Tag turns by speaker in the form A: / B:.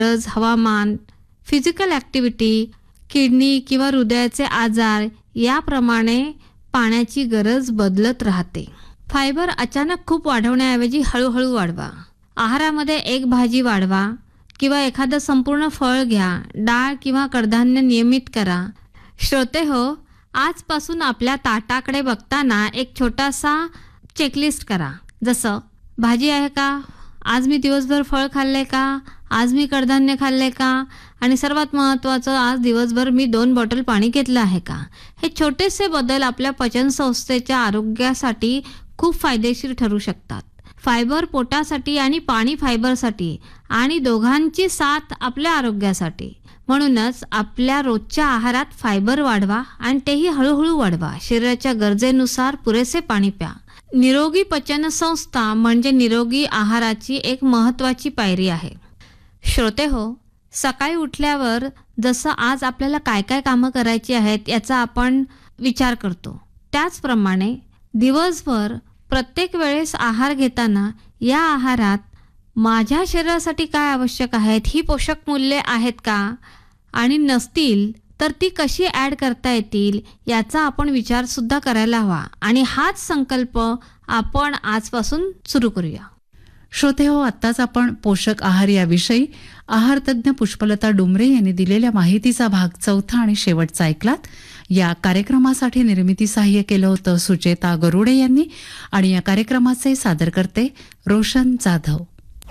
A: गरज, हवामान, physical activity, kidney किंवा हृदयाचे आजार याप्रमाणे पाण्याची गरज बदलत राहते. फायबर अचानक खूप वाढवण्याऐवजी हळूहळू वाढवा. आहारामध्ये एक भाजी वाढवा किंवा एखादं संपूर्ण फळ घ्या. डाळ किंवा कडधान्य नियमित करा. श्रोते हो, आजपासून आपल्या ताटाकडे बघताना एक छोटासा चेकलिस्ट करा. जसं भाजी आहे का, आज मी दिवसभर फळ खाल्ले का, आज मी कडधान्य खाल्ले का, आणि सर्वात महत्त्वाचं, आज दिवसभर मी 2 बॉटल पाणी घेतलं आहे का. हे छोटेसे बदल आपल्या पचनसंस्थेच्या आरोग्यासाठी खूप फायदेशीर ठरू शकतात. फायबर पोटासाठी आणि पाणी फायबरसाठी, आणि दोघांची साथ आपल्या आरोग्यासाठी. म्हणूनच आपल्या रोजच्या आहारात फायबर वाढवा आणि तेही हळूहळू वाढवा. शरीराच्या गरजेनुसार पुरेसे पाणी प्या. निरोगी पचनसंस्था म्हणजे निरोगी आहाराची एक महत्त्वाची पायरी आहे. श्रोते हो, सकाळी उठल्यावर जसं आज आपल्याला काय काय कामं करायची आहेत याचा आपण विचार करतो, त्याचप्रमाणे दिवसभर प्रत्येक वेळेस आहार घेताना या आहारात माझ्या शरीरासाठी काय आवश्यक आहेत, ही पोषक मूल्ये आहेत का, आणि नसतील तर ती कशी ॲड करता येतील याचा आपण विचारसुद्धा करायला हवा. आणि हाच संकल्प आपण आजपासून सुरू करूया.
B: श्रोते हो, आत्ताच आपण पोषक आहार याविषयी आहारतज्ञ पुष्पलता डुमरे यांनी दिलेल्या माहितीचा भाग 4 आणि शेवटचा ऐकलात. या कार्यक्रमासाठी निर्मिती सहाय्य केलं होतं सुचेता गरुडे यांनी, आणि या कार्यक्रमाचे सादरकर्ते रोशन जाधव.